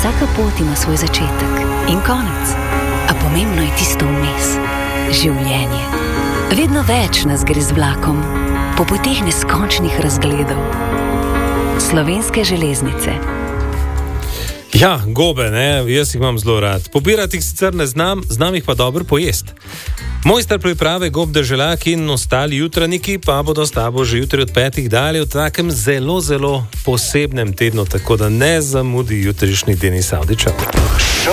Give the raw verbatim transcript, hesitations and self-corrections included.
Vsaka pot ima svoj začetek in konec, a pomembno je tisto vmes. Življenje. Vedno več nas gre z vlakom, po poteh neskončnih razgledov. Slovenske železnice. Ja, gobe, ne, jaz jih imam zelo rad. Pobirati jih sicer ne znam, znam jih pa dobro pojest. Mojster priprave gob deželjak in ostali jutranjiki pa bodo s tabo že jutri od petih dalje v takem zelo, zelo posebnem tednu, tako da ne zamudi jutrišnji Denis Avdić.